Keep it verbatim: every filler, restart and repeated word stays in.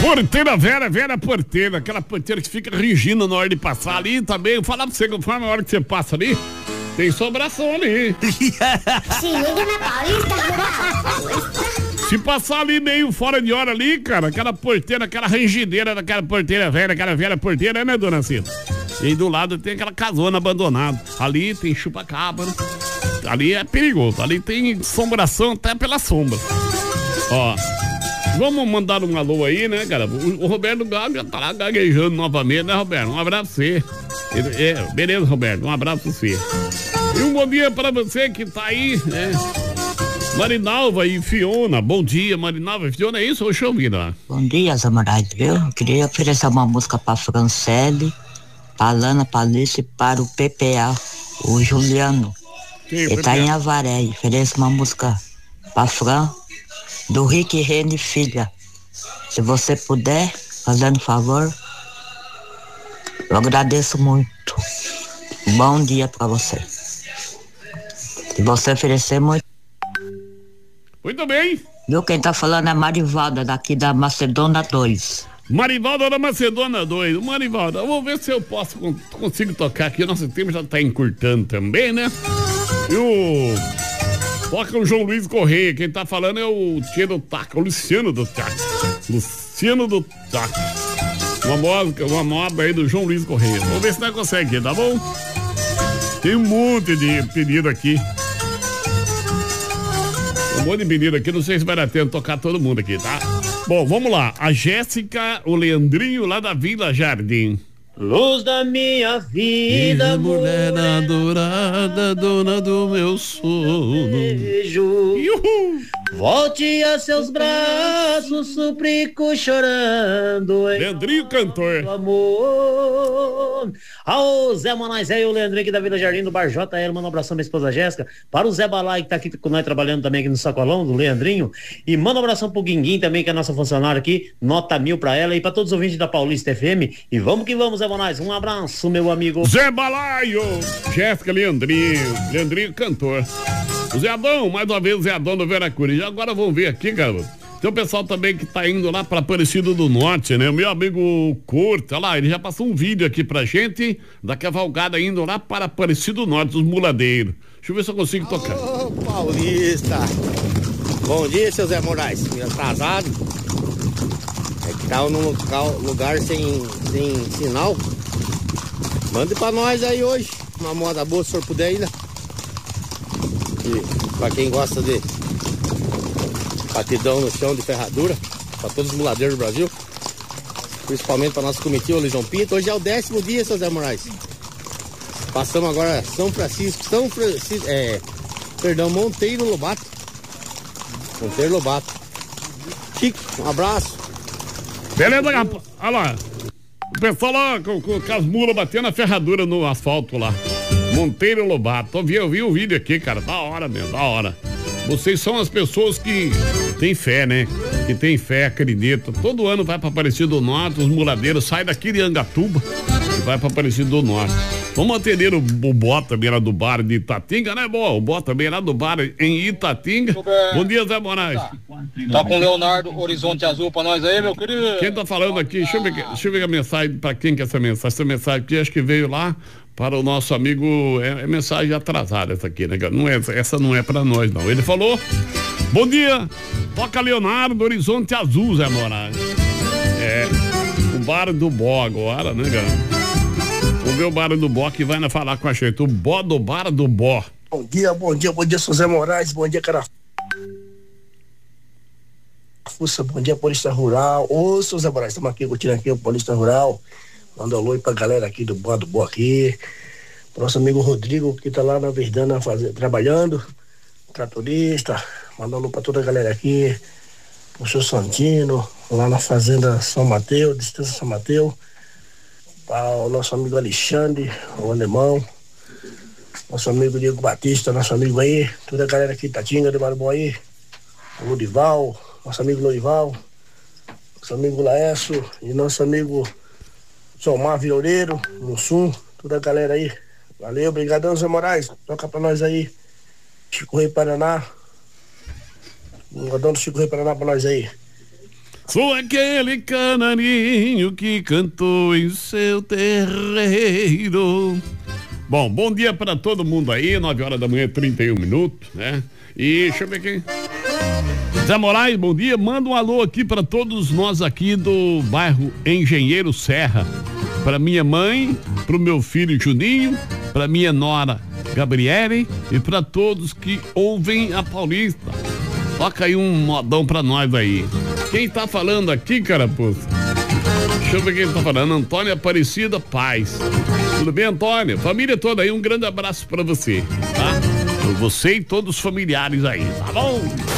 Porteira velha, velha porteira, aquela porteira que fica ringindo na hora de passar ali também. Falar pra você, conforme a hora que você passa ali, tem sobração ali. Se liga na Paulista Rural. Se passar ali meio fora de hora ali, cara, aquela porteira, aquela rangideira daquela porteira velha, aquela velha porteira, né, dona Cida? E aí do lado tem aquela casona abandonada. Ali tem chupa-cabra, né? Ali é perigoso, ali tem assombração até pela sombra. Ó, vamos mandar um alô aí, né, cara? O, o Roberto Gago já tá lá gaguejando novamente, né, Roberto? Um abraço pra você. É, beleza, Roberto, um abraço pra você. E um bom dia pra você que tá aí, né? Marinalva e Fiona, bom dia, Marinalva e Fiona, é isso? Deixa eu ouvir lá. Bom dia, Zé Moraes, viu? Queria oferecer uma música pra Francelle, pra Lana, pra Alice e para o P P A, o Juliano. Quem, Ele tá em Avaré, ofereço uma música pra Fran, do Rick Rene Filha. Se você puder, fazendo favor, eu agradeço muito. Bom dia pra você. Se você oferecer muito. Muito bem. Viu, quem tá falando é Marivalda, daqui da Macedônia dois. Marivalda da Macedônia dois. Marivalda, eu vou ver se eu posso, consigo tocar aqui. O nosso tempo já tá encurtando também, né? E o... Toca o João Luiz Correia. Quem tá falando é o Tio do Taco, o Luciano do Taco. Luciano do Taco. Uma moda, uma moda aí do João Luiz Correia. Vamos ver se nós conseguimos, tá bom? Tem um monte de pedido aqui. Um monte de pedido aqui, não sei se vai dar tempo de tocar todo mundo aqui, tá? Bom, vamos lá. A Jéssica, o Leandrinho lá da Vila Jardim. Luz da minha vida, mulher adorada, dona do meu sono. Beijo. Uhul. Volte a seus braços, suplico chorando. Leandrinho cantor. Amor. Ao Zé Moraes e o Leandrinho aqui da Vila Jardim do Bar J L, manda um abração pra minha esposa Jéssica. Para o Zé Balai, que tá aqui com nós trabalhando também aqui no Sacolão, do Leandrinho. E manda um abração pro Guinguim também, que é a nossa funcionária aqui. Nota mil pra ela e pra todos os ouvintes da Paulista F M. E vamos que vamos, Zé Moraes. Um abraço, meu amigo. Zé Balaio, Jéssica, Leandrinho, Leandrinho cantor. O Zé Adão, mais uma vez o Zé Adão do Veracruz. Agora vamos ver aqui, garoto. Tem o pessoal também que tá indo lá pra Aparecido do Norte, né? O meu amigo Curto, olha lá, ele já passou um vídeo aqui pra gente da cavalgada indo lá para Aparecido do Norte, os muladeiros. Deixa eu ver se eu consigo tocar. Ô, Paulista. Bom dia, seu Zé Moraes. Fui atrasado. É que tava num local, lugar sem, sem sinal. Mande pra nós aí hoje. Uma moda boa, se o senhor puder ir, né? E pra quem gosta de batidão no chão de ferradura, para todos os muladeiros do Brasil, principalmente para nossa comitiva, o João Pinto. Hoje é o décimo dia, seu Zé Moraes. Passamos agora São Francisco, São Francisco, é, perdão, Monteiro Lobato. Monteiro Lobato. Chico, um abraço. Beleza, olha lá. O pessoal lá com, com, com as mulas batendo a ferradura no asfalto lá. Monteiro Lobato. Eu vi, eu vi o vídeo aqui, cara. Da hora mesmo, da hora. Vocês são as pessoas que têm fé, né? Que têm fé, acreditam. Todo ano vai pra Aparecido do Norte, os muladeiros saem daqui de Angatuba e vai pra Aparecido do Norte. Vamos atender o, o Bota também lá do bar de Itatinga, né, bom? O Bota também lá do bar em Itatinga. Bom dia, Zé Moraes. Tá, tá com o Leonardo Horizonte Azul pra nós aí, meu querido. Quem tá falando aqui? Deixa eu ver, deixa eu ver a mensagem, pra quem que é essa mensagem? Essa mensagem aqui acho que veio lá para o nosso amigo, é, é mensagem atrasada essa aqui, né? Não é, essa não é para nós, não. Ele falou, bom dia, toca Leonardo Horizonte Azul, Zé Moraes. É, o bar do Bó agora, né, cara? Vamos ver o bar do Bó que vai na falar com a gente, o Bó do bar do Bó. Bom dia, bom dia, bom dia, seu Zé Moraes, bom dia, cara. Força, bom dia, Paulista Rural. Ô, seu Zé Moraes, estamos aqui curtindo aqui o Paulista Rural. Manda um alô pra galera aqui do Boa do Boa aqui. Nosso amigo Rodrigo, que tá lá na Verdana fazendo, trabalhando, tratorista. Manda um alô pra toda a galera aqui. O seu Santino, lá na Fazenda São Mateus, Distância São Mateus. Para o nosso amigo Alexandre, o alemão. Nosso amigo Diego Batista, nosso amigo aí. Toda a galera aqui, Tatinga, de Barboa aí. O Lodival, nosso amigo Lodival. Nosso amigo Laércio e nosso amigo Somar Violeiro, Mussum, toda a galera aí. Valeu, obrigadão, Zé Moraes. Toca pra nós aí. Chico Rei Paraná. Um godão do Chico Rei Paraná pra nós aí. Sou aquele canarinho que cantou em seu terreiro. Bom, bom dia para todo mundo aí, nove horas da manhã, trinta e um minutos, né? E deixa eu ver quem. Zé Moraes, bom dia. Manda um alô aqui para todos nós aqui do bairro Engenheiro Serra. Para minha mãe, para o meu filho Juninho, para minha nora Gabriele e para todos que ouvem a Paulista. Toca aí um modão para nós aí. Quem tá falando aqui, carapuça? Deixa eu ver quem tá falando. Antônia Aparecida Paz. Tudo bem, Antônia? Família toda aí, um grande abraço para você, tá? Pra você e todos os familiares aí, tá bom?